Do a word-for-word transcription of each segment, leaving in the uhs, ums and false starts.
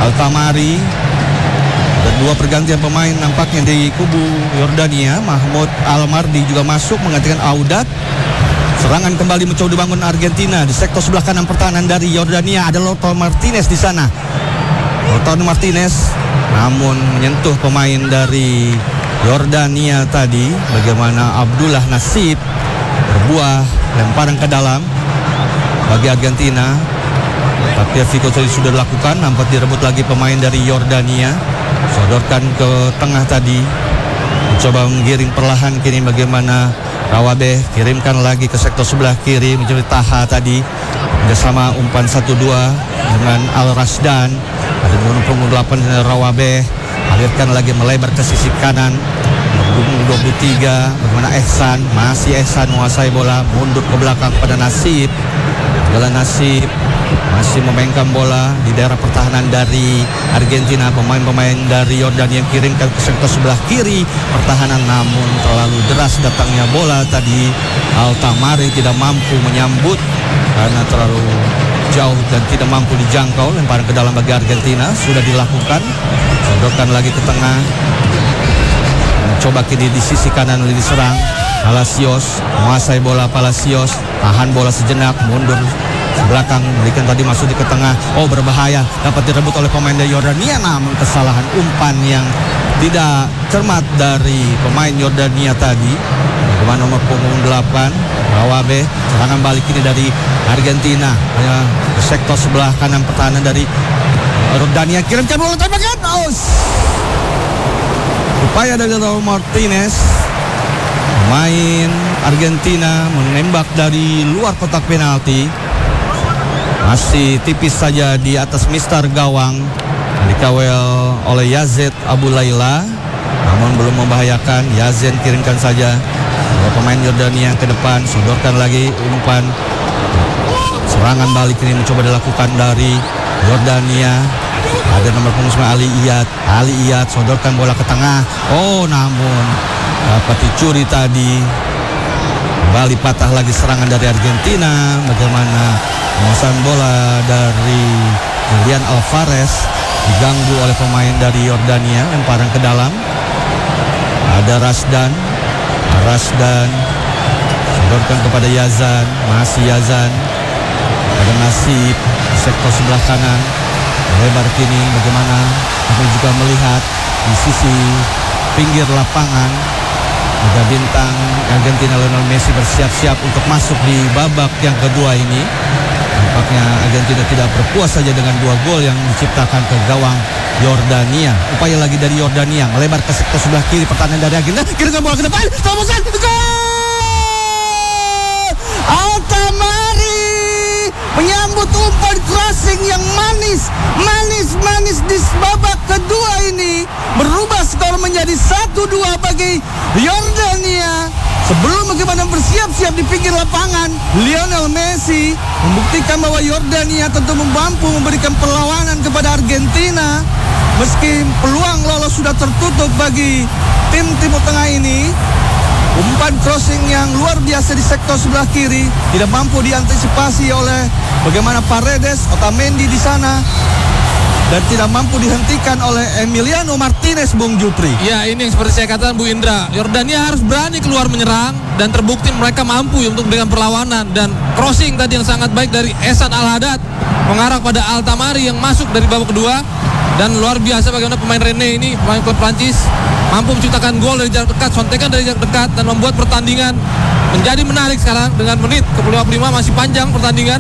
Altamari. Dua pergantian pemain nampaknya di kubu Yordania. Mahmud Almardi juga masuk menggantikan Audat. Serangan kembali mencoba dibangun Argentina di sektor sebelah kanan pertahanan dari Yordania. Ada Lautaro Martinez di sana. Lautaro Martinez namun menyentuh pemain dari Yordania tadi. Bagaimana Abdullah Nasib berbuah lemparan ke dalam bagi Argentina. Tapi Figo tadi sudah dilakukan. Nampak direbut lagi pemain dari Yordania. Sodorkan ke tengah tadi. Mencoba menggiring perlahan kini bagaimana Rawabeh. Kirimkan lagi ke sektor sebelah kiri. Mencoba Taha tadi. Bersama umpan satu dua dengan Al Rasdan. Ada punggung delapan dengan Rawabeh. Alirkan lagi melebar ke sisi kanan. Punggung dua puluh tiga. Bagaimana Ehsan. Masih Ehsan menguasai bola. Mundur ke belakang pada Nasib. Adalah Nasib masih memainkan bola di daerah pertahanan dari Argentina. Pemain-pemain dari Yordania yang kirimkan ke sektor sebelah kiri pertahanan, namun terlalu deras datangnya bola tadi. Altamari tidak mampu menyambut karena terlalu jauh dan tidak mampu dijangkau. Lemparan ke dalam bagi Argentina sudah dilakukan. Sodorkan lagi ke tengah. Coba kini di sisi kanan diserang. Palacios menguasai bola. Palacios tahan bola sejenak, mundur ke belakang, berikan tadi masuk di ke tengah. Oh, berbahaya, dapat direbut oleh pemain dari Yordania, namun kesalahan umpan yang tidak cermat dari pemain Yordania tadi. Bagaimana nomor punggung delapan Rawabe. Serangan balik ini dari Argentina ya, ke sektor sebelah kanan pertahanan dari Yordania. Kirimkan bola tembakan. Oh, upaya dari Lautaro Martinez, pemain Argentina, menembak dari luar kotak penalti. Masih tipis saja di atas mister gawang. Dikawal oleh Yazid Abu Laila, namun belum membahayakan. Yazid kirimkan saja pemain Yordania ke depan. Sodorkan lagi umpan. Serangan balik ini mencoba dilakukan dari Yordania. Ada nomor punggung sembilan Ali Iyad. Ali Iyad sodorkan bola ke tengah. Oh, namun dapat dicuri tadi. Kembali patah lagi serangan dari Argentina. Bagaimana penguasaan bola dari Julian Alvarez diganggu oleh pemain dari Yordania. Lemparan ke dalam. Ada Rasdan. Rasdan sodorkan kepada Yazan. Masih Yazan. Ada Nasib sektor sebelah kanan. Lebar kini bagaimana kami juga melihat di sisi pinggir lapangan ada bintang Argentina Lionel Messi bersiap-siap untuk masuk di babak yang kedua ini. Nampaknya Argentina tidak berpuas saja dengan dua gol yang diciptakan ke gawang Yordania. Upaya lagi dari Yordania melebar ke sektor sebelah kiri pertahanan dari Argentina. Kirimkan bola ke depan. Terobosan gol! Altamari menyambut umpan crossing yang manis, manis, manis di babak kedua ini, berubah skor menjadi satu dua bagi Yordania. Sebelum bagaimana bersiap-siap di pinggir lapangan, Lionel Messi membuktikan bahwa Yordania tentu mampu memberikan perlawanan kepada Argentina. Meski peluang lolos sudah tertutup bagi tim Timur Tengah ini, umpan crossing yang luar biasa di sektor sebelah kiri tidak mampu diantisipasi oleh bagaimana Paredes, Otamendi di sana, dan tidak mampu dihentikan oleh Emiliano Martinez, Bung Jupri. Ya, ini yang seperti saya katakan Bu Indra, Yordania harus berani keluar menyerang dan terbukti mereka mampu untuk memberikan perlawanan. Dan crossing tadi yang sangat baik dari Ehsan Al-Haddad mengarah pada Altamari yang masuk dari babak kedua. Dan luar biasa bagaimana pemain Rene ini, pemain klub Prancis, mampu menciptakan gol dari jarak dekat, sontekan dari jarak dekat, dan membuat pertandingan menjadi menarik sekarang. Dengan menit ke lima puluh lima masih panjang pertandingan.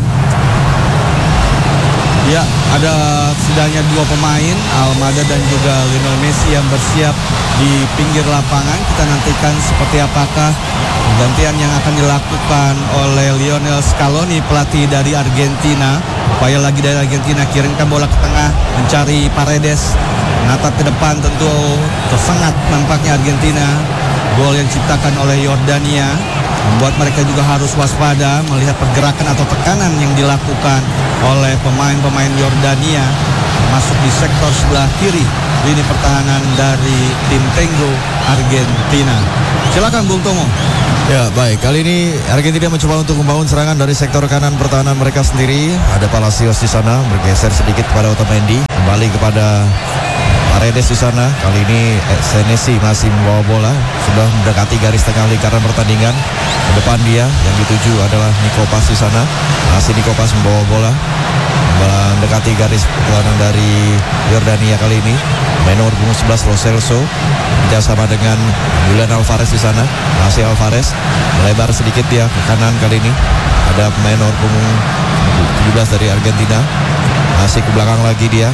Ya, ada setidaknya dua pemain, Almada dan juga Lionel Messi yang bersiap di pinggir lapangan. Kita nantikan seperti apakah pergantian yang akan dilakukan oleh Lionel Scaloni, pelatih dari Argentina. Upaya lagi dari Argentina, kirimkan bola ke tengah, mencari Paredes, menatap ke depan, tentu tersengat nampaknya Argentina. Gol yang diciptakan oleh Yordania membuat mereka juga harus waspada melihat pergerakan atau tekanan yang dilakukan oleh pemain-pemain Yordania masuk di sektor sebelah kiri lini pertahanan dari tim Tengo Argentina. Silakan Bung Tomo. Ya baik, kali ini Argentina mencoba untuk membangun serangan dari sektor kanan pertahanan mereka sendiri. Ada Palacios di sana, bergeser sedikit kepada Otamendi, kembali kepada Paredes di sana. Kali ini eh, Senesi masih membawa bola, sudah mendekati garis tengah lingkaran pertandingan. Ke depan dia yang dituju adalah Nikopas di sana. Masih Nikopas membawa bola, mendekati garis pertahanan dari Yordania kali ini. Menor punggung sebelas Lo Celso kerjasama dengan Julian Alvarez di sana. Masih Alvarez melebar sedikit dia ke kanan kali ini. Ada menor punggung tujuh belas dari Argentina. Masih ke belakang lagi dia,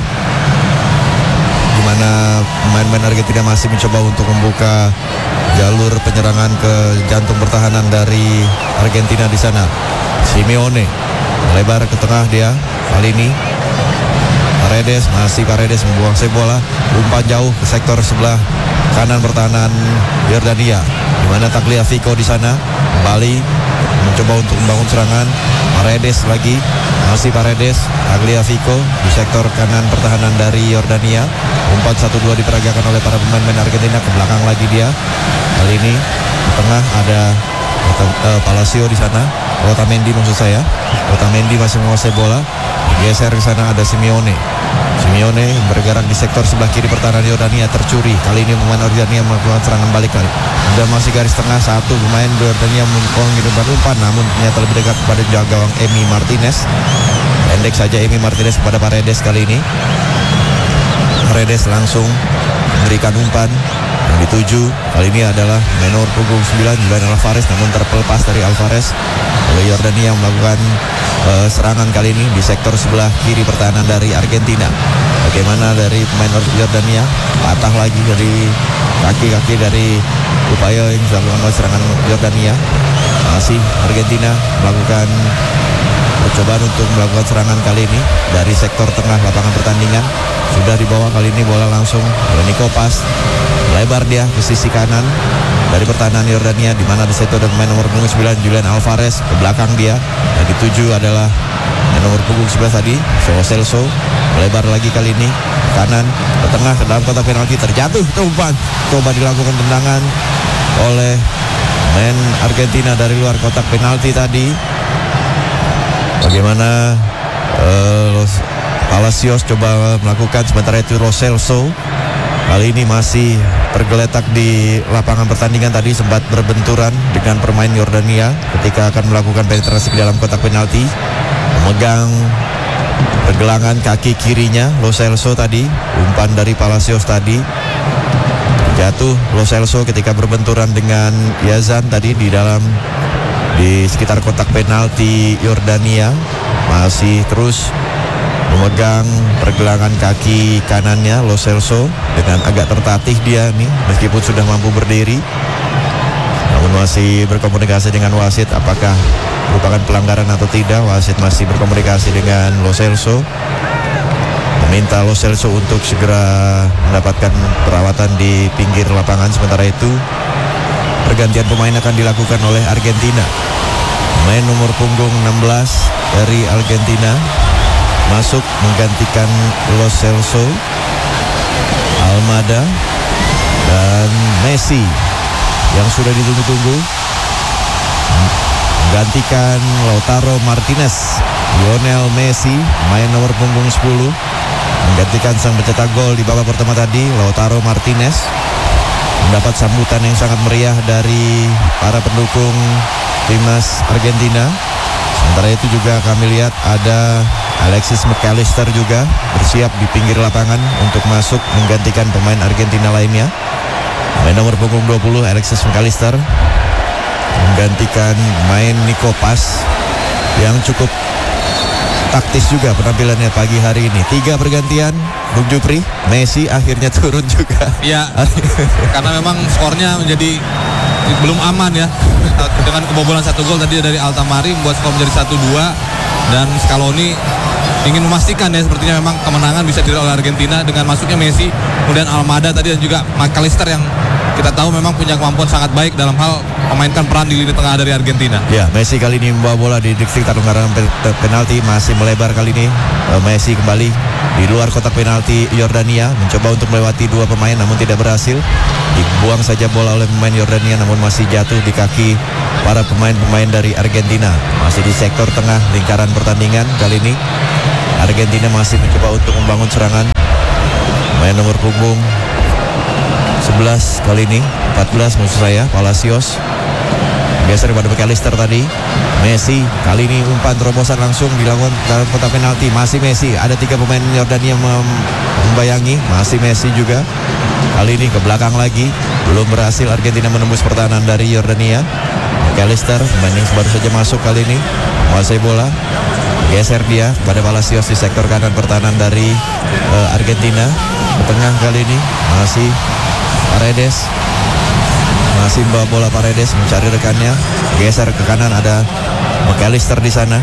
di mana pemain-pemain Argentina masih mencoba untuk membuka jalur penyerangan ke jantung pertahanan dari Argentina di sana. Simeone melebar ke tengah dia kali ini. Paredes, masih Paredes membuang sepak bola, umpan jauh ke sektor sebelah kanan pertahanan Yordania, di mana Tagliafico di sana kembali mencoba untuk membangun serangan. Paredes lagi, masih Paredes, Tagliafico di sektor kanan pertahanan dari Yordania. Umpan satu dua diperagakan oleh para pemain-pemain Argentina. Ke belakang lagi dia. Kali ini di tengah ada uh, Palacio di sana. Otamendi maksud saya. Otamendi masih menguasai bola. Geser ke sana ada Simeone. Simeone bergerak di sektor sebelah kiri pertahanan Yordania, tercuri. Kali ini pemain Yordania melakukan serangan balik kali. Dan masih garis tengah satu pemain Yordania mengirimkan umpan, namun ternyata lebih dekat kepada gawang Emi Martinez. Pendek saja Emi Martinez kepada Paredes kali ini. Paredes langsung memberikan umpan yang dituju. Kali ini adalah menor punggung sembilan Julian Alvarez, namun terpelepas dari Alvarez oleh Yordania melakukan uh, serangan kali ini di sektor sebelah kiri pertahanan dari Argentina. Bagaimana dari pemain Yordania, patah lagi dari kaki-kaki dari upaya yang dilakukan oleh serangan Yordania. Masih Argentina melakukan percobaan untuk melakukan serangan kali ini dari sektor tengah lapangan pertandingan. Sudah dibawa kali ini bola langsung oleh Nikopas. Lebar dia ke sisi kanan dari pertahanan Yordania, di mana di situ ada pemain nomor punggung sembilan Julian Alvarez. Ke belakang dia yang dituju adalah nomor punggung sebelas tadi Lo Celso. Melebar lagi kali ini kanan ke tengah ke dalam kotak penalti, terjatuh umpan. Coba dilakukan tendangan oleh main Argentina dari luar kotak penalti tadi. Bagaimana uh, Palacios coba melakukan, sementara itu Lo Celso kali ini masih tergeletak di lapangan pertandingan. Tadi sempat berbenturan dengan pemain Yordania ketika akan melakukan penetrasi ke dalam kotak penalti. Memegang pergelangan kaki kirinya Lo Celso tadi. Umpan dari Palacios tadi jatuh Lo Celso ketika berbenturan dengan Yazan tadi di dalam di sekitar kotak penalti Yordania. Masih terus memegang pergelangan kaki kanannya Lo Celso dengan agak tertatih dia nih, meskipun sudah mampu berdiri, namun masih berkomunikasi dengan wasit apakah merupakan pelanggaran atau tidak. Wasit masih berkomunikasi dengan Lo Celso, meminta Lo Celso untuk segera mendapatkan perawatan di pinggir lapangan. Sementara itu pergantian pemain akan dilakukan oleh Argentina. Pemain nomor punggung enam belas dari Argentina masuk menggantikan Lo Celso, Almada, dan Messi yang sudah ditunggu-tunggu menggantikan Lautaro Martinez. Lionel Messi, main nomor punggung sepuluh, menggantikan sang pencetak gol di babak pertama tadi, Lautaro Martinez. Mendapat sambutan yang sangat meriah dari para pendukung timnas Argentina. Sementara itu juga kami lihat ada Alexis McAllister juga bersiap di pinggir lapangan untuk masuk menggantikan pemain Argentina lainnya. Main nomor punggung dua puluh Alexis McAllister menggantikan main Nikopas yang cukup taktis juga penampilannya pagi hari ini. Tiga pergantian, Bung Jupri. Messi akhirnya turun juga. Ya, karena memang skornya menjadi belum aman ya. Dengan kebobolan satu gol tadi dari Altamari membuat skor menjadi satu dua, dan Scaloni ingin memastikan ya sepertinya memang kemenangan bisa diraih oleh Argentina dengan masuknya Messi, kemudian Almada tadi dan juga McAllister yang kita tahu memang punya kemampuan sangat baik dalam hal memainkan peran di lini tengah dari Argentina. Ya, Messi kali ini membawa bola di distrik tarung karang penalti, masih melebar kali ini. Messi kembali di luar kotak penalti Yordania, mencoba untuk melewati dua pemain namun tidak berhasil. Dibuang saja bola oleh pemain Yordania namun masih jatuh di kaki para pemain-pemain dari Argentina. Masih di sektor tengah lingkaran pertandingan kali ini. Argentina masih mencoba untuk membangun serangan. Pemain nomor punggung sebelas kali ini, empat belas maksud saya, Palacios. Geser pada McAllister tadi. Messi kali ini umpan terobosan langsung dilakukan dalam kotak penalti. Masih Messi, ada tiga pemain Yordania mem- membayangi. Masih Messi juga. Kali ini ke belakang lagi. Belum berhasil Argentina menembus pertahanan dari Yordania. McAllister, pemain yang baru saja masuk kali ini, menguasai bola. Geser dia pada Palacios di sektor kanan pertahanan dari uh, Argentina. Ke tengah kali ini masih Paredes. Masih membawa bola Paredes mencari rekannya. Geser ke kanan, ada McAllister di sana.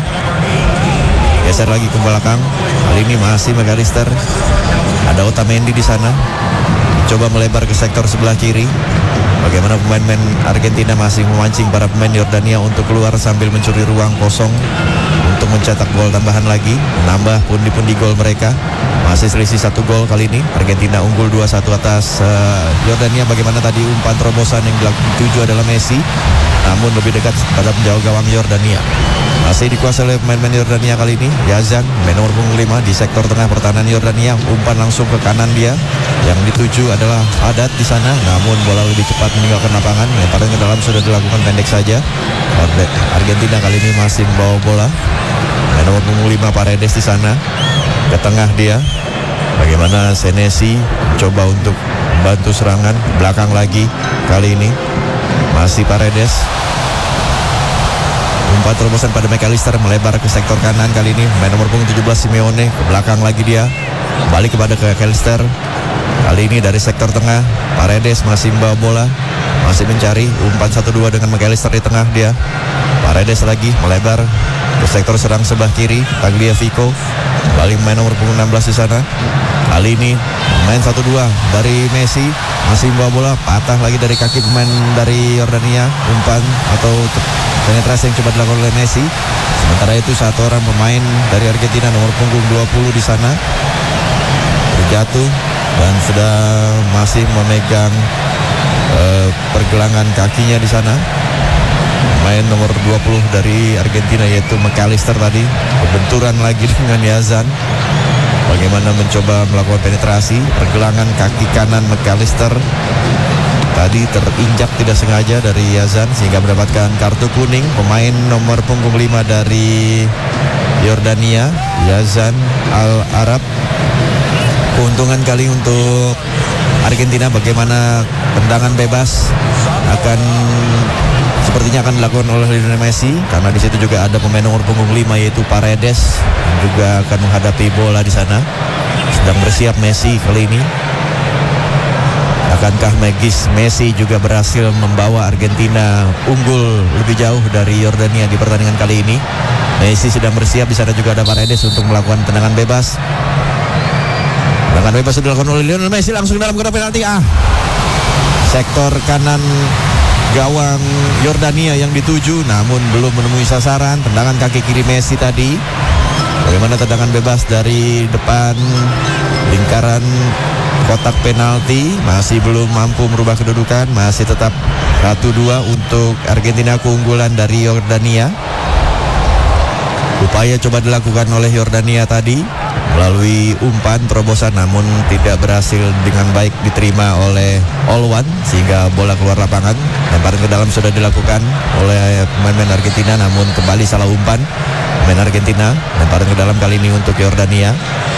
Geser lagi ke belakang. Kali ini masih McAllister. Ada Otamendi di sana. Coba melebar ke sektor sebelah kiri. Bagaimana pemain-pemain Argentina masih memancing para pemain Yordania untuk keluar sambil mencuri ruang kosong untuk mencetak gol tambahan lagi, menambah pundi-pundi gol mereka. Masih selisih satu gol kali ini. Argentina unggul dua satu atas uh, Yordania. Bagaimana tadi umpan terobosan yang dituju adalah Messi, namun lebih dekat pada penjauh gawang Yordania. Masih dikuasai oleh pemain-pemain Yordania kali ini. Yazan, main nomor punggung lima di sektor tengah pertahanan Yordania. Umpan langsung ke kanan dia. Yang dituju adalah Haddad di sana, namun bola lebih cepat meninggalkan lapangan. Lemparan ke dalam sudah dilakukan pendek saja. Argentina kali ini masih membawa bola. Main nomor punggung lima Paredes di sana. Ke tengah dia. Bagaimana Senesi coba untuk membantu serangan. Belakang lagi kali ini masih Paredes. Umpan terobosan pada McAllister melebar ke sektor kanan kali ini. Main nomor punggung tujuh belas Simeone. Ke belakang lagi dia. Balik kepada McAllister. Kali ini dari sektor tengah. Paredes masih membawa bola. Masih mencari umpan satu dua dengan McAllister di tengah dia. Paredes lagi melebar ke sektor serang sebelah kiri. Tagliafico. Balik main nomor punggung enam belas di sana. Kali ini main satu dua dari Messi. Masih membawa bola. Patah lagi dari kaki pemain dari Yordania. Umpan atau penetrasi yang coba dilakukan oleh Messi. Sementara itu satu orang pemain dari Argentina nomor punggung dua puluh di sana terjatuh dan sedang masih memegang uh, pergelangan kakinya di sana. Pemain nomor dua puluh dari Argentina yaitu McAllister tadi berbenturan lagi dengan Yazan. Bagaimana mencoba melakukan penetrasi, pergelangan kaki kanan McAllister tadi terinjak tidak sengaja dari Yazan sehingga mendapatkan kartu kuning. Pemain nomor punggung lima dari Yordania, Yazan Al-Arab. Keuntungan kali untuk Argentina, bagaimana tendangan bebas akan sepertinya akan dilakukan oleh Lionel Messi karena di situ juga ada pemain nomor punggung lima yaitu Paredes yang juga akan menghadapi bola di sana. Sedang bersiap Messi kali ini. Akankah Megis Messi juga berhasil membawa Argentina unggul lebih jauh dari Yordania di pertandingan kali ini? Messi sedang bersiap, di sana juga ada Paredes untuk melakukan tendangan bebas. Tendangan bebas sudah dilakukan oleh Lionel Messi langsung dalam kotak penalti. Ah, sektor kanan gawang Yordania yang dituju namun belum menemui sasaran. Tendangan kaki kiri Messi tadi. Bagaimana tendangan bebas dari depan lingkaran kotak penalti, masih belum mampu merubah kedudukan. Masih tetap satu dua untuk Argentina, keunggulan dari Yordania. Upaya coba dilakukan oleh Yordania tadi melalui umpan terobosan namun tidak berhasil dengan baik diterima oleh Olwan sehingga bola keluar lapangan. Lemparan ke dalam sudah dilakukan oleh pemain Argentina namun kembali salah umpan pemain Argentina. Lemparan ke dalam kali ini untuk Yordania.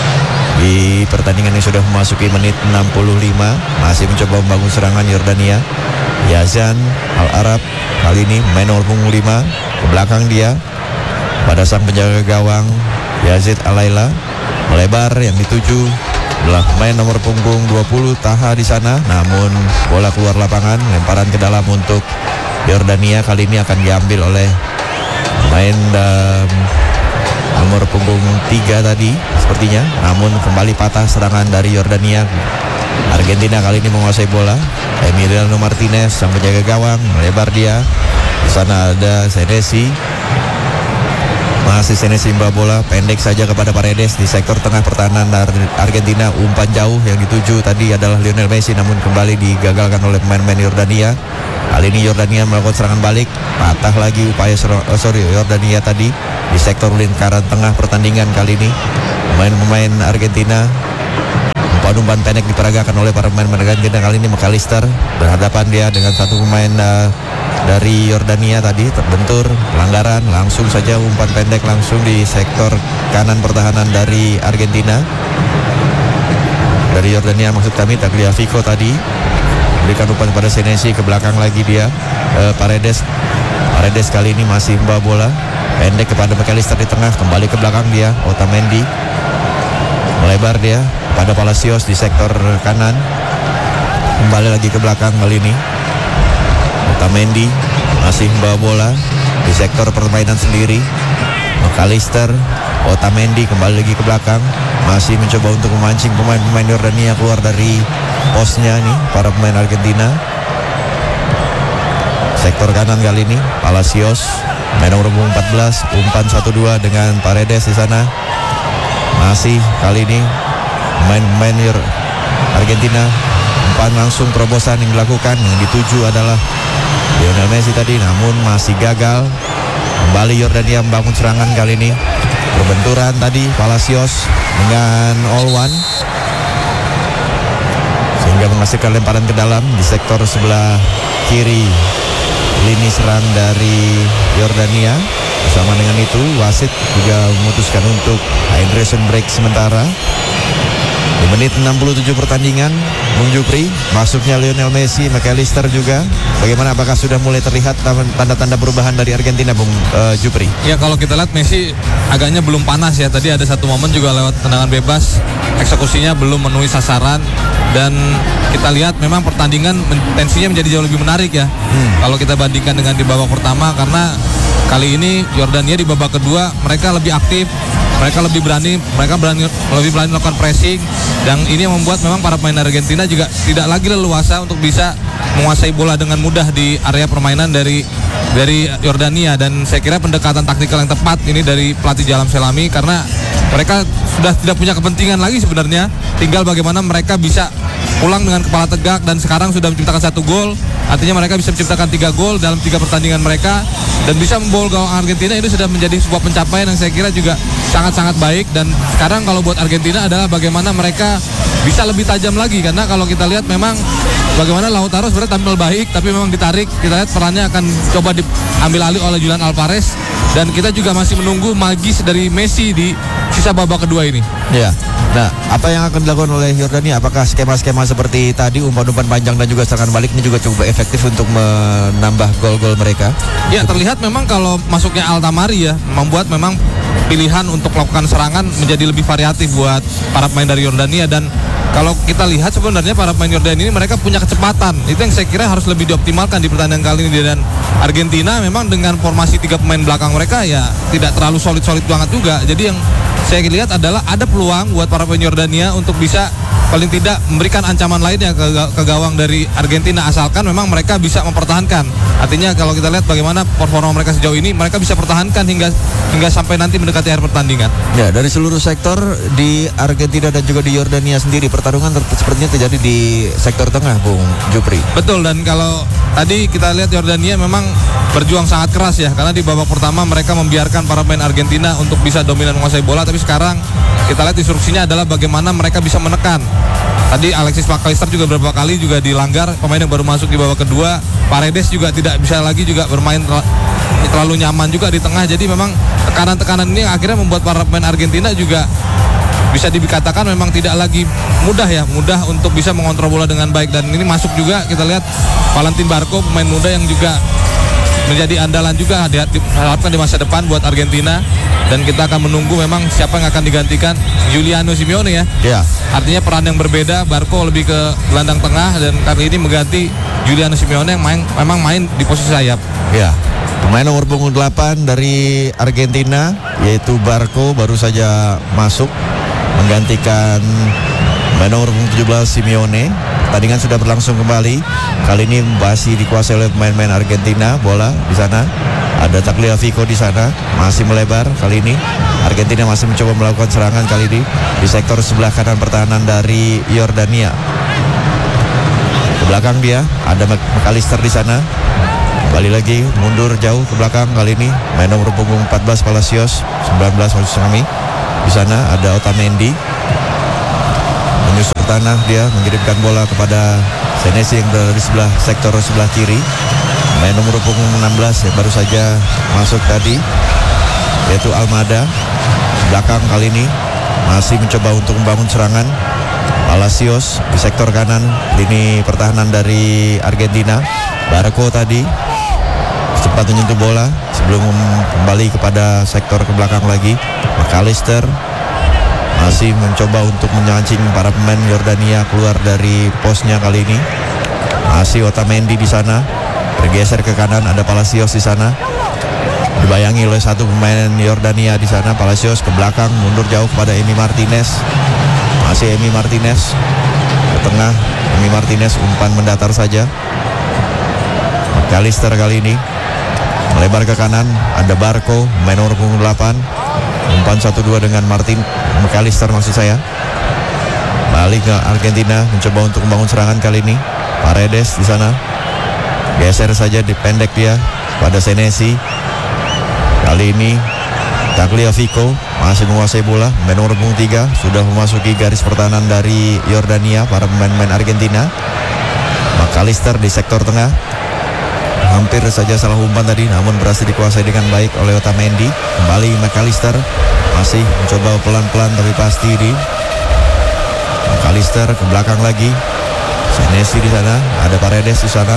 Di pertandingan yang sudah memasuki menit enam puluh lima masih mencoba membangun serangan Yordania. Yazan Al-Arab kali ini main nomor punggung lima, ke belakang dia pada sang penjaga gawang Yazid Alaila. Melebar, yang dituju adalah pemain nomor punggung dua puluh Taha di sana, namun bola keluar lapangan. Lemparan ke dalam untuk Yordania kali ini akan diambil oleh pemain um, nomor punggung tiga tadi sepertinya. Namun kembali patah serangan dari Yordania. Argentina kali ini menguasai bola. Emiliano Martinez sang penjaga gawang melebar dia. Di sana ada Senesi. Masih Senesi membawa bola pendek saja kepada Paredes di sektor tengah pertahanan Argentina. Umpan jauh yang dituju tadi adalah Lionel Messi, namun kembali digagalkan oleh pemain-pemain Yordania. Kali ini Yordania melakukan serangan balik. Patah lagi upaya ser- oh, sorry Yordania tadi di sektor lingkaran tengah pertandingan kali ini. Pemain-pemain Argentina umpan-umpan pendek diperagakan oleh para pemain Argentina. Kali ini McAllister berhadapan dia dengan satu pemain uh, dari Yordania tadi, terbentur pelanggaran, langsung saja umpan pendek langsung di sektor kanan pertahanan dari Argentina. Dari Yordania maksud kami, Tagliafico tadi berikan umpan pada Senesi, ke belakang lagi dia uh, Paredes. Paredes kali ini masih membawa bola pendek kepada McAllister di tengah, kembali ke belakang dia Otamendi, melebar dia pada Palacios di sektor kanan, kembali lagi ke belakang kali ini Otamendi masih membawa bola di sektor permainan sendiri. McAllister, Otamendi kembali lagi ke belakang, masih mencoba untuk memancing pemain-pemain Yordania keluar dari posnya nih para pemain Argentina. Sektor kanan kali ini Palacios, main nomor empat belas, umpan satu dua dengan Paredes di sana. Masih kali ini pemain-pemain Argentina umpan langsung terobosan yang dilakukan, yang dituju adalah Lionel Messi tadi, namun masih gagal. Kembali Yordania membangun serangan kali ini. Perbenturan tadi Palacios dengan Olwan, sehingga menghasilkan lemparan ke dalam di sektor sebelah kiri lini serang dari Yordania. Bersama dengan itu wasit juga memutuskan untuk hydration break sementara. Di menit enam puluh tujuh pertandingan, Bung Jupri, masuknya Lionel Messi, McAllister juga. Bagaimana, apakah sudah mulai terlihat tanda-tanda perubahan dari Argentina, Bung uh, Jupri? Ya, kalau kita lihat Messi agaknya belum panas ya. Tadi ada satu momen juga lewat tendangan bebas, eksekusinya belum memenuhi sasaran. Dan kita lihat memang pertandingan tensinya menjadi jauh lebih menarik ya. Hmm. Kalau kita bandingkan dengan di babak pertama, karena kali ini Yordania di babak kedua mereka lebih aktif, mereka lebih berani, mereka berani lebih berani melakukan pressing, dan ini yang membuat memang para pemain Argentina juga tidak lagi leluasa untuk bisa menguasai bola dengan mudah di area permainan dari dari Yordania. Dan saya kira pendekatan taktikal yang tepat ini dari pelatih Jalam Selami, karena mereka sudah tidak punya kepentingan lagi sebenarnya, tinggal bagaimana mereka bisa pulang dengan kepala tegak, dan sekarang sudah menciptakan satu gol. Artinya mereka bisa menciptakan tiga gol dalam tiga pertandingan mereka, dan bisa membawa gawang Argentina. Itu sudah menjadi sebuah pencapaian yang saya kira juga sangat-sangat baik. Dan sekarang kalau buat Argentina adalah bagaimana mereka bisa lebih tajam lagi, karena kalau kita lihat memang bagaimana Lautaro sebenarnya tampil baik, tapi memang ditarik. Kita lihat perannya akan coba diambil alih oleh Julian Alvarez, dan kita juga masih menunggu magis dari Messi di sisa babak kedua ini. Ya. Nah, apa yang akan dilakukan oleh Yordania? Apakah skema-skema seperti tadi, umpan-umpan panjang dan juga serangan balik ini juga cukup efektif untuk menambah gol-gol mereka? Ya, terlihat memang kalau masuknya Altamari ya, membuat memang pilihan untuk melakukan serangan menjadi lebih variatif buat para pemain dari Yordania. Dan kalau kita lihat sebenarnya para pemain Yordania ini mereka punya kecepatan. Itu yang saya kira harus lebih dioptimalkan di pertandingan kali ini. Dan Argentina memang dengan formasi tiga pemain belakang mereka ya tidak terlalu solid-solid banget juga. Jadi yang saya lihat adalah ada peluang buat para pemain Yordania untuk bisa paling tidak memberikan ancaman lainnya ke, ke gawang dari Argentina, asalkan memang mereka bisa mempertahankan. Artinya kalau kita lihat bagaimana performa mereka sejauh ini, mereka bisa pertahankan hingga hingga sampai nanti mendekati akhir pertandingan. Ya, dari seluruh sektor di Argentina dan juga di Yordania sendiri, pertarungan ter- sepertinya terjadi di sektor tengah, Bung Jupri. Betul, dan kalau tadi kita lihat Yordania memang berjuang sangat keras ya, karena di babak pertama mereka membiarkan para pemain Argentina untuk bisa dominan menguasai bola, tapi sekarang kita lihat instruksinya adalah bagaimana mereka bisa menekan. Tadi Alexis McAllister juga beberapa kali juga dilanggar, pemain yang baru masuk di babak kedua. Paredes juga tidak bisa lagi juga bermain terlalu nyaman juga di tengah. Jadi memang tekanan-tekanan ini akhirnya membuat para pemain Argentina juga bisa dikatakan memang tidak lagi mudah ya, mudah untuk bisa mengontrol bola dengan baik. Dan ini masuk juga kita lihat Valentin Barco, pemain muda yang juga menjadi andalan juga diharapkan di masa depan buat Argentina. Dan kita akan menunggu memang siapa yang akan digantikan Giuliano Simeone ya. Ya. Artinya peran yang berbeda, Barco lebih ke gelandang tengah, dan kali ini mengganti Giuliano Simeone yang main, memang main di posisi sayap. Ya. Pemain nomor punggung delapan dari Argentina yaitu Barco baru saja masuk menggantikan pemain nomor punggung tujuh belas Simeone. Pertandingan sudah berlangsung kembali. Kali ini masih dikuasai oleh pemain-pemain Argentina. Bola di sana. Ada Tagliafico di sana. Masih melebar kali ini. Argentina masih mencoba melakukan serangan kali ini di sektor sebelah kanan pertahanan dari Yordania. Ke belakang dia ada McAllister di sana. Kembali lagi mundur jauh ke belakang kali ini. Main nomor punggung empat belas Palacios, sembilan belas maksud kami. Di sana ada Otamendi. Menyusul tanah dia mengirimkan bola kepada Senesi yang berada di sebelah sektor sebelah kiri. Main nomor punggung enam belas yang baru saja masuk tadi yaitu Almada. Belakang kali ini masih mencoba untuk membangun serangan. Palacios di sektor kanan lini pertahanan dari Argentina. Barco tadi sempat menyentuh bola sebelum kembali kepada sektor ke belakang lagi. McAllister masih mencoba untuk menyancing para pemain Yordania keluar dari posnya kali ini. Masih Otamendi di sana. Bergeser ke kanan ada Palacios di sana. Dibayangi oleh satu pemain Yordania di sana. Palacios ke belakang mundur jauh kepada Emi Martinez. Masih Emi Martinez ke tengah. Emi Martinez umpan mendatar saja. McAllister kali ini melebar ke kanan. Ada Barco main nomor punggung delapan. Umpan satu dua dengan Martin McAllister maksud saya. Balik ke Argentina mencoba untuk membangun serangan kali ini. Paredes di sana. Geser saja dipendek dia pada Senesi. Kali ini Tagliafico masih menguasai bola. Main nomor punggung tiga sudah memasuki garis pertahanan dari Yordania para pemain-pemain Argentina. McAllister di sektor tengah. Hampir saja salah umpan tadi namun berhasil dikuasai dengan baik oleh Otamendi. Kembali McAllister masih mencoba pelan-pelan tapi pasti di McAllister ke belakang lagi. Senesi di sana, ada Paredes di sana.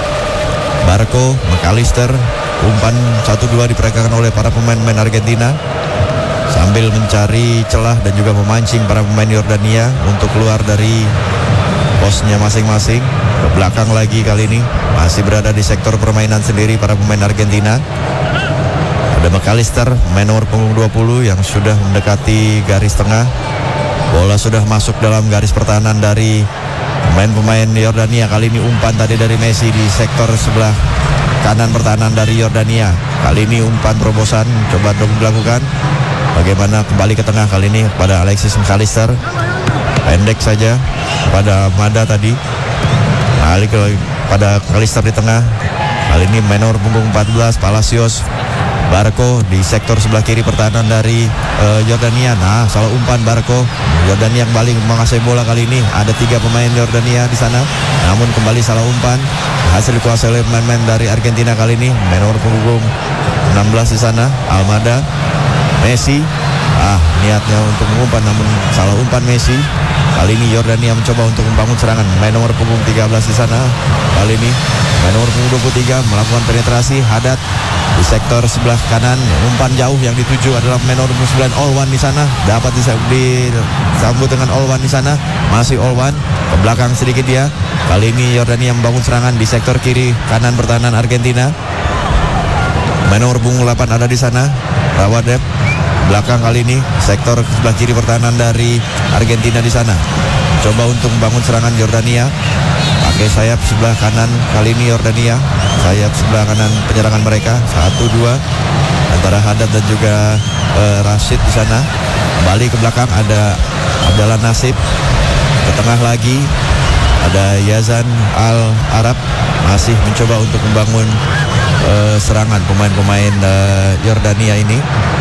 Barco, McAllister, umpan satu dua diperagakan oleh para pemain-pemain Argentina sambil mencari celah dan juga memancing para pemain Yordania untuk keluar dari posnya masing-masing. Ke belakang lagi kali ini masih berada di sektor permainan sendiri para pemain Argentina. Ada McAllister main nomor punggung dua puluh yang sudah mendekati garis tengah. Bola sudah masuk dalam garis pertahanan dari pemain-pemain Yordania. Kali ini umpan tadi dari Messi di sektor sebelah kanan pertahanan dari Yordania. Kali ini umpan terobosan coba dilakukan. Bagaimana kembali ke tengah kali ini pada Alexis McAllister. Pendek saja pada Mada tadi. Balik pada McAllister di tengah. Kali ini main nomor punggung empat belas Palacios. Barco di sektor sebelah kiri pertahanan dari uh, Yordania. Nah, salah umpan Barco. Yordania kembali menguasai bola kali ini. Ada tiga pemain Yordania di sana. Namun kembali salah umpan. Hasil dikuasai oleh pemain-pemain dari Argentina kali ini. Main nomor punggung enam belas di sana. Almada. Messi. Ah, niatnya untuk mengumpan namun salah umpan Messi. Kali ini Yordania mencoba untuk membangun serangan. Main nomor punggung tiga belas di sana. Kali ini main nomor punggung dua puluh tiga melakukan penetrasi. Haddad di sektor sebelah kanan. Umpan jauh yang dituju adalah main nomor sembilan Olwan di sana. Dapat disambut dengan Olwan di sana. Masih Olwan ke belakang sedikit dia. Kali ini Yordania membangun serangan di sektor kiri kanan pertahanan Argentina. Main nomor punggung delapan ada di sana. Rawadep belakang kali ini sektor sebelah kiri pertahanan dari Argentina di sana. Coba untuk membangun serangan Yordania. Pakai sayap sebelah kanan kali ini Yordania. Sayap sebelah kanan penyerangan mereka satu dua antara Haddad dan juga uh, Rashid di sana. Kembali ke belakang ada Abdallah Nasib. Ke tengah lagi ada Yazan Al-Arab masih mencoba untuk membangun uh, serangan pemain-pemain uh, Yordania ini.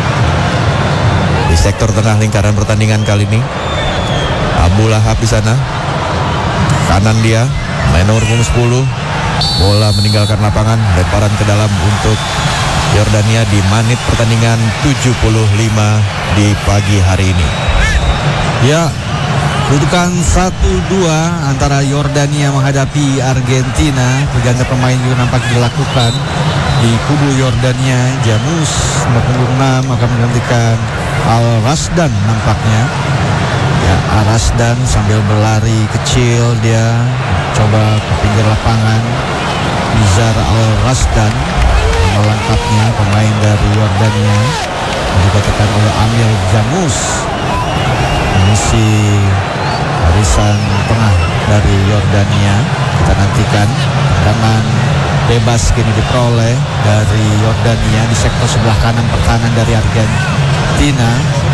Di sektor tengah lingkaran pertandingan kali ini Abu Lahab di sana. Kanan dia main nomor punggung sepuluh. Bola meninggalkan lapangan, lemparan ke dalam untuk Yordania di menit pertandingan tujuh puluh lima di pagi hari ini. Ya, kedudukan satu dua antara Yordania menghadapi Argentina. Pergantian pemain juga nampak dilakukan di kubu Yordania. Jamus nomor punggung enam akan menggantikan Al-Rasdan nampaknya. Ya, Al-Rasdan sambil berlari kecil dia coba ke pinggir lapangan. Nizar Al-Rasdan Nama lengkapnya pemain dari Yordania dikatakan oleh Amir Jamus. Mengisi barisan tengah dari Yordania. Kita nantikan tendangan bebas kini diperoleh dari Yordania di sektor sebelah kanan pertahanan dari Argentina.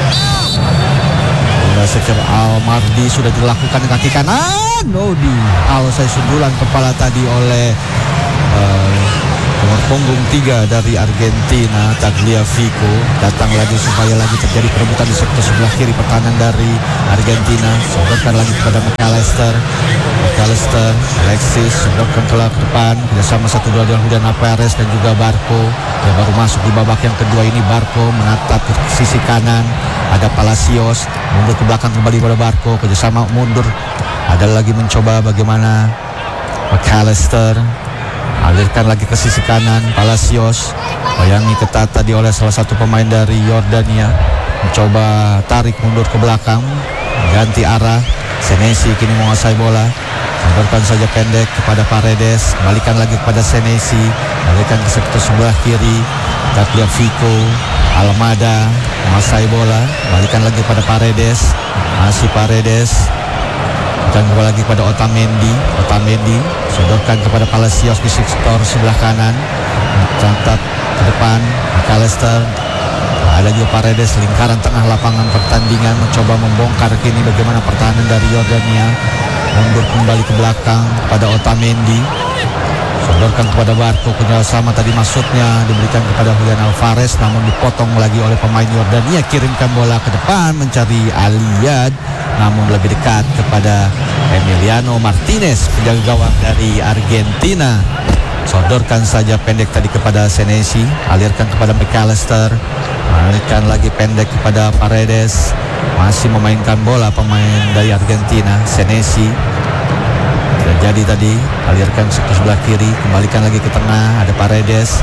Sektor Al-Mardi sudah dilakukan kaki kanan. Oh, di al saya sundulan kepala tadi oleh uh, nomor punggung tiga dari Argentina, Tagliafico. Datang lagi supaya lagi terjadi perebutan di sektor sebelah kiri pertahanan dari Argentina. Sodorkan lagi kepada McAllister. McAllister, Alexis, sodorkan ke depan. Bersama satu dua dengan Julian Alvarez dan juga Barco. Dia baru masuk di babak yang kedua ini. Barco menatap ke sisi kanan. Ada Palacios, mundur ke belakang kembali pada Barco. Kerjasama mundur. Ada lagi mencoba bagaimana McAllister. Alirkan lagi ke sisi kanan. Palacios bayangi ketat tadi oleh salah satu pemain dari Yordania. Mencoba tarik mundur ke belakang. Ganti arah. Senesi kini menguasai bola. Sodorkan saja pendek kepada Paredes. Balikan lagi kepada Senesi. Balikan ke sektor sebelah kiri. Tagliafico, Almada menguasai bola. Balikan lagi pada Paredes. Masih Paredes. Dan kembali lagi kepada Otamendi. Otamendi sodorkan kepada Palacios di sektor sebelah kanan. Cantat ke depan McAllister. Ada juga Paredes, lingkaran tengah lapangan pertandingan, mencoba membongkar kini bagaimana pertahanan dari Yordania. Mundur kembali ke belakang pada Otamendi. Sodorkan kepada Barco, kerjasama tadi maksudnya diberikan kepada Julian Alvarez, namun dipotong lagi oleh pemain Yordania. Kirimkan bola ke depan mencari Aliad, namun lebih dekat kepada Emiliano Martinez, penjaga gawang dari Argentina. Sodorkan saja pendek tadi kepada Senesi. Alirkan kepada McAllister. Alirkan lagi pendek kepada Paredes. Masih memainkan bola pemain dari Argentina, Senesi. Tidak jadi tadi. Alirkan ke sebelah kiri. Kembalikan lagi ke tengah. Ada Paredes.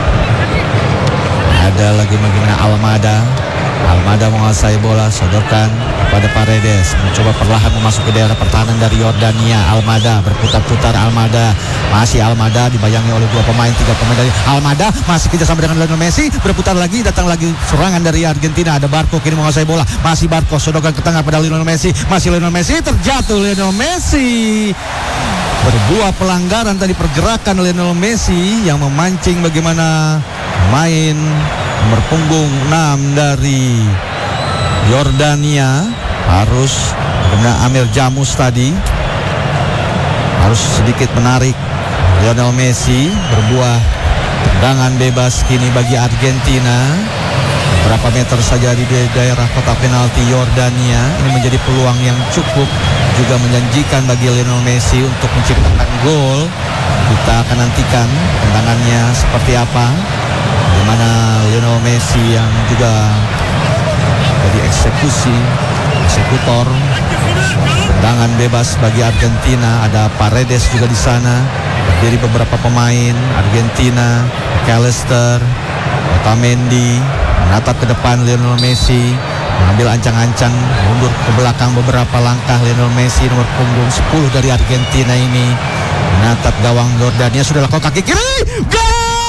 Ada lagi bagaimana Almada. Almada menguasai bola. Sodorkan kepada Paredes. Mencoba perlahan memasuki daerah pertahanan dari Yordania. Almada berputar-putar. Almada. Masih Almada dibayangi oleh dua pemain. Tiga pemain dari Almada. Masih kerjasama dengan Lionel Messi. Berputar lagi. Datang lagi serangan dari Argentina. Ada Barco kini menguasai bola. Masih Barco. Sodorkan ke tengah pada Lionel Messi. Masih Lionel Messi. Terjatuh Lionel Messi. Berbuah pelanggaran tadi pergerakan Lionel Messi yang memancing bagaimana main nomor punggung enam dari Yordania harus karena Amir Jamus tadi harus sedikit menarik Lionel Messi. Berbuah tendangan bebas kini bagi Argentina. Beberapa meter saja di daerah kotak penalti Yordania. Ini menjadi peluang yang cukup juga menjanjikan bagi Lionel Messi untuk menciptakan gol. Kita akan nantikan tendangannya seperti apa. Di mana Lionel Messi yang juga jadi eksekusi, eksekutor tendangan bebas bagi Argentina. Ada Paredes juga di sana. Berdiri beberapa pemain Argentina, McAllister, Otamendi, menatap ke depan Lionel Messi, mengambil ancang-ancang, mundur ke belakang beberapa langkah. Lionel Messi nomor punggung sepuluh dari Argentina ini menatap gawang Yordania, sudah lakukan kaki kiri. Gol!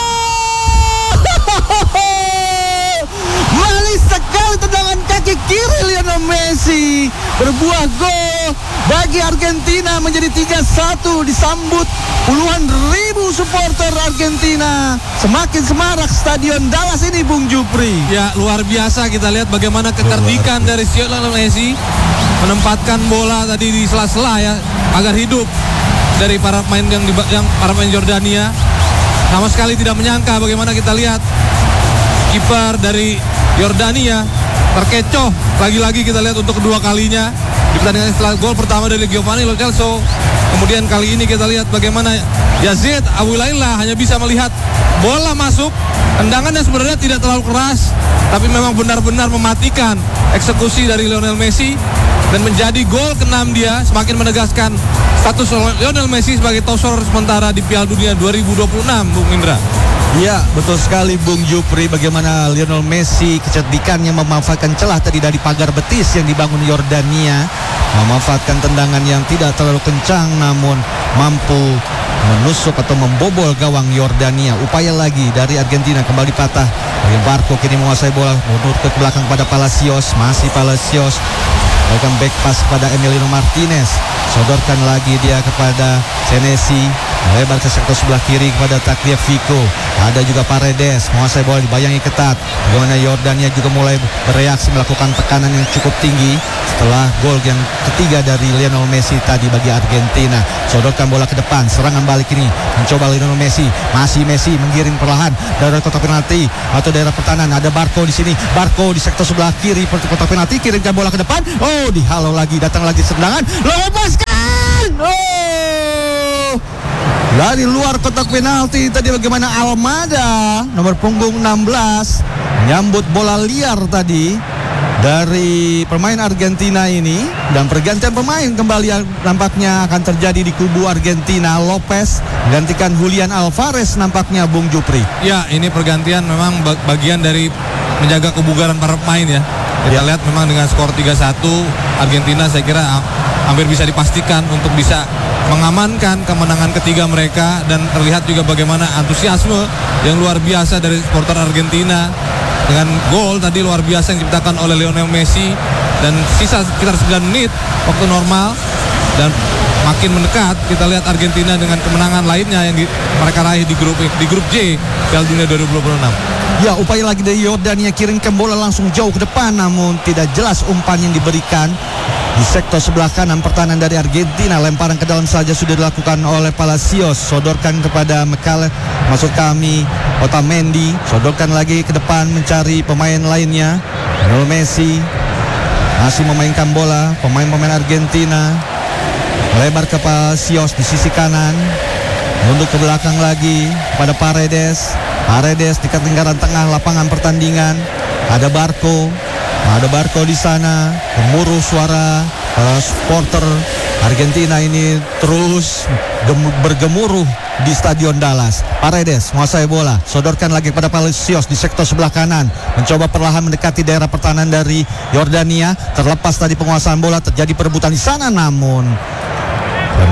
Manis sekali tendangan kaki kiri Lionel Messi. Berbuah gol bagi Argentina menjadi tiga satu. Disambut puluhan ribu supporter Argentina. Semakin semarak stadion Dallas ini, Bung Jupri. Ya, luar biasa kita lihat bagaimana kecerdikan dari Lionel Messi menempatkan bola tadi di sela-sela ya agar hidup dari para pemain yang, yang para pemain Yordania. Sama sekali tidak menyangka bagaimana kita lihat kiper dari Yordania terkecoh lagi-lagi kita lihat untuk kedua kalinya di pertandingan setelah gol pertama dari Giovanni Lo Celso. Kemudian kali ini kita lihat bagaimana Yazid Abu Laila hanya bisa melihat bola masuk. Tendangannya sebenarnya tidak terlalu keras, tapi memang benar-benar mematikan eksekusi dari Lionel Messi dan menjadi gol keenam dia, semakin menegaskan status Lionel Messi sebagai top scorer sementara di Piala Dunia dua ribu dua puluh enam, Bung Indra. Ya, betul sekali Bung Jupri. Bagaimana Lionel Messi kecerdikannya memanfaatkan celah tadi dari pagar betis yang dibangun Yordania, memanfaatkan tendangan yang tidak terlalu kencang namun mampu menusuk atau membobol gawang Yordania. Upaya lagi dari Argentina, kembali patah. Dari Barco kini menguasai bola, mundur ke belakang pada Palacios, masih Palacios. Berikan back pass pada Emiliano Martinez. Sodorkan lagi dia kepada Senesi. Melebar ke sektor sebelah kiri kepada Tagliafico. Ada juga Paredes, menguasai bola, dibayangi ketat. Bagaimana Yordania juga mulai bereaksi, melakukan tekanan yang cukup tinggi setelah gol yang ketiga dari Lionel Messi tadi bagi Argentina. Sodorkan bola ke depan, serangan balik ini mencoba Lionel Messi. Masih Messi menggiring perlahan dari kotak penalti atau daerah pertahanan. Ada Barco di sini. Barco di sektor sebelah kiri kotak penalti, kirimkan bola ke depan. Oh, dihalau lagi, datang lagi serangan. Lepaskan. Oh! Dari luar kotak penalti tadi bagaimana Almada nomor punggung enam belas menyambut bola liar tadi dari pemain Argentina ini, dan pergantian pemain kembali nampaknya akan terjadi di kubu Argentina. Lopez menggantikan Julian Alvarez nampaknya, Bung Jupri. Ya, ini pergantian memang bagian dari menjaga kebugaran para pemain ya. Kita ya. lihat memang dengan skor tiga satu Argentina saya kira hampir bisa dipastikan untuk bisa mengamankan kemenangan ketiga mereka, dan terlihat juga bagaimana antusiasme yang luar biasa dari supporter Argentina dengan gol tadi luar biasa yang diciptakan oleh Lionel Messi, dan sisa sekitar sembilan menit waktu normal dan makin mendekat kita lihat Argentina dengan kemenangan lainnya yang di, mereka raih di grup di grup J Piala Dunia dua ribu dua puluh enam. Ya, upaya lagi dari Yordania, kirimkan bola langsung jauh ke depan, namun tidak jelas umpan yang diberikan. Di sektor sebelah kanan pertahanan dari Argentina, lemparan ke dalam saja sudah dilakukan oleh Palacios. Sodorkan kepada Mekale, masuk kami Otamendi. Sodorkan lagi ke depan mencari pemain lainnya. Lionel Messi masih memainkan bola. Pemain-pemain Argentina melebar ke Palacios di sisi kanan, mundur ke belakang lagi pada Paredes. Paredes di lingkaran tengah lapangan pertandingan. Ada Barco. Ada Barco di sana, gemuruh suara para supporter Argentina ini terus bergemuruh di Stadion Dallas. Paredes menguasai bola, sodorkan lagi pada Palacios di sektor sebelah kanan, mencoba perlahan mendekati daerah pertahanan dari Yordania. Terlepas tadi penguasaan bola, terjadi perebutan di sana, namun